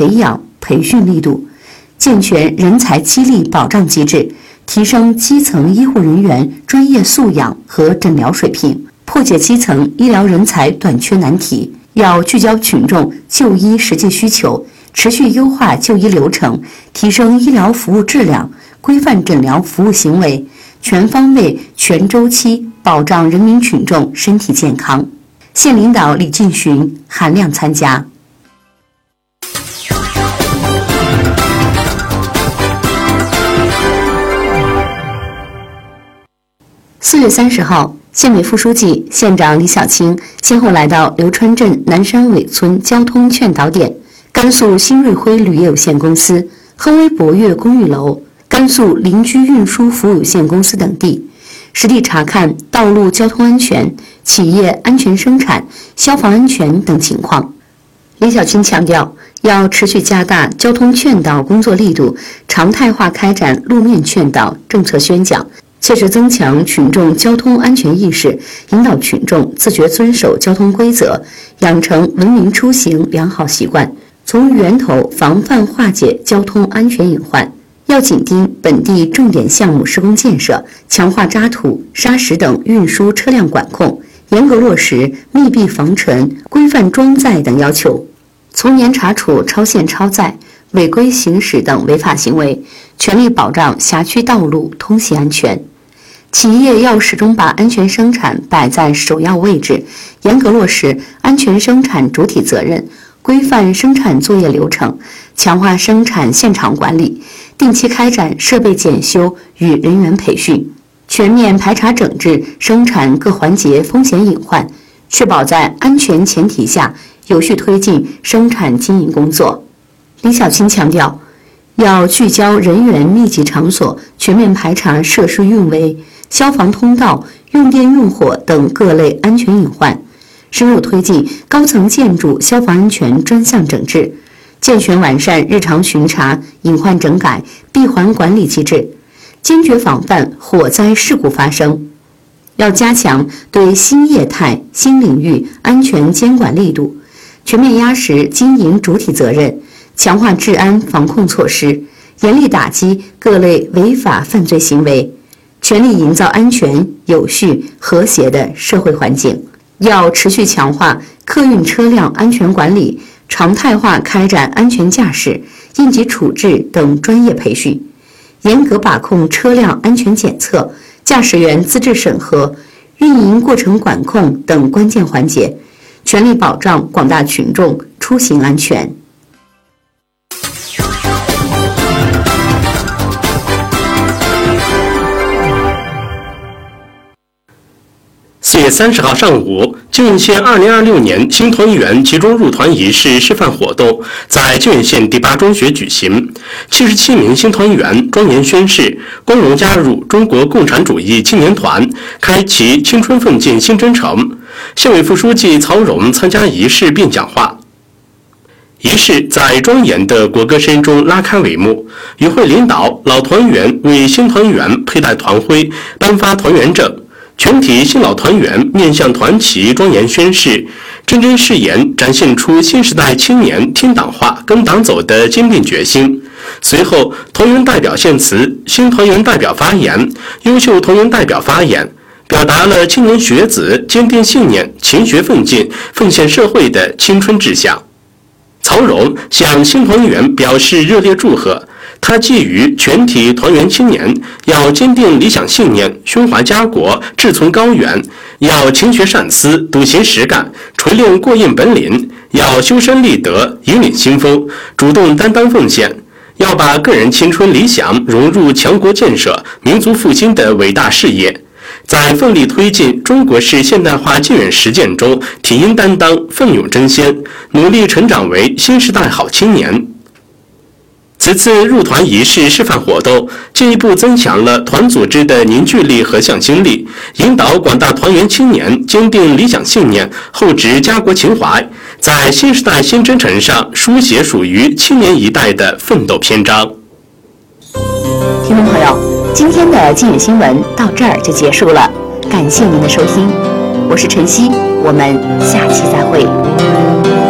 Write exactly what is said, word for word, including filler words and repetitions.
培养培训力度，健全人才激励保障机制，提升基层医护人员专业素养和诊疗水平，破解基层医疗人才短缺难题。要聚焦群众就医实际需求，持续优化就医流程，提升医疗服务质量，规范诊疗服务行为，全方位、全周期保障人民群众身体健康。县领导李进群含量参加。四月三十号，县委副书记、县长李小青先后来到流川镇南山尾村交通劝导点、甘肃新瑞辉铝业有限公司、亨威博悦公寓楼、甘肃邻居运输服务有限公司等地，实地查看道路交通安全、企业安全生产、消防安全等情况。李小青强调，要持续加大交通劝导工作力度，常态化开展路面劝导、政策宣讲，切实增强群众交通安全意识，引导群众自觉遵守交通规则，养成文明出行良好习惯，从源头防范化解交通安全隐患。要紧盯本地重点项目施工建设，强化渣土、砂石等运输车辆管控，严格落实密闭防尘、规范装载等要求，从严查处超限超载、违规行驶等违法行为，全力保障辖区道路通行安全。企业要始终把安全生产摆在首要位置，严格落实安全生产主体责任，规范生产作业流程，强化生产现场管理，定期开展设备检修与人员培训，全面排查整治生产各环节风险隐患，确保在安全前提下有序推进生产经营工作。李小青强调，要聚焦人员密集场所，全面排查设施运维、消防通道、用电用火等各类安全隐患，深入推进高层建筑消防安全专项整治，健全完善日常巡查、隐患整改、闭环管理机制，坚决防范火灾事故发生。要加强对新业态、新领域安全监管力度，全面压实经营主体责任，强化治安防控措施，严厉打击各类违法犯罪行为，全力营造安全、有序、和谐的社会环境。要持续强化客运车辆安全管理，常态化开展安全驾驶、应急处置等专业培训，严格把控车辆安全检测、驾驶员资质审核、运营过程管控等关键环节，全力保障广大群众出行安全。 四月三十号上午，靖远县二零二六年新团员集中入团仪式示范活动在靖远县第八中学举行。七十七名新团员庄严宣誓，光荣加入中国共产主义青年团，开启青春奋进新征程。县委副书记曹荣参加仪式并讲话。仪式在庄严的国歌声中拉开帷幕。与会领导、老团员为新团员佩戴团徽，颁发团员证。全体新老团员面向团旗庄严宣誓，铮铮誓言，展现出新时代青年听党话、跟党走的坚定决心。随后，团员代表献词，新团员代表发言，优秀团员代表发言，表达了青年学子坚定信念、勤学奋进、奉献社会的青春志向。曹荣向新团员表示热烈祝贺。他寄语全体团员青年，要坚定理想信念，胸怀家国，志存高远，要勤学善思，笃行实干，锤炼过硬本领，要修身立德，引领新风，主动担当奉献，要把个人青春理想融入强国建设、民族复兴的伟大事业，在奋力推进中国式现代化建远实践中挺膺担当、奋勇争先，努力成长为新时代好青年。此次入团仪式示范活动，进一步增强了团组织的凝聚力和向心力，引导广大团员青年坚定理想信念，厚植家国情怀，在新时代新征程上书写属于青年一代的奋斗篇章。 听众朋友，今天的靖远新闻到这儿就结束了，感谢您的收听，我是晨曦，我们下期再会。